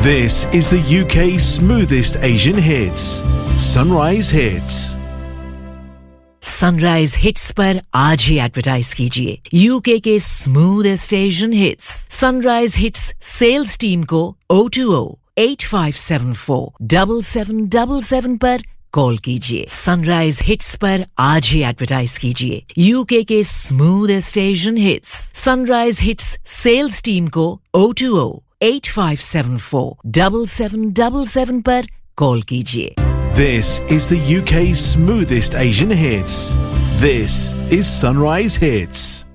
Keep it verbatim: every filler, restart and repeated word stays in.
This is the U K's smoothest Asian hits. Sunrise Hits. Sunrise hits पर आज ही advertise कीजिए UK के smoothest Asian hits sunrise hits sales team को O two O eight five seven four seven seven seven seven पर call कीजिए sunrise hits पर आज ही advertise कीजिए यूके के smoothest Asian hits sunrise hits sales team को O two O eight five seven four seven seven seven seven पर call कीजिए This is the U K's smoothest Asian hits. This is Sunrise Hits.